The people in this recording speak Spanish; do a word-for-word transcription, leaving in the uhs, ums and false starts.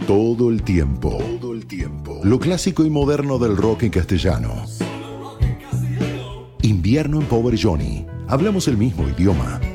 Todo el tiempo. Todo el tiempo. Lo clásico y moderno del rock en castellano. Invierno en Power Johnny. Hablamos el mismo idioma.